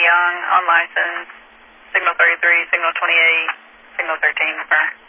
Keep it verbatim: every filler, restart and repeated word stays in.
Young, on license, signal thirty-three, signal twenty-eight, signal thirteen, confirm.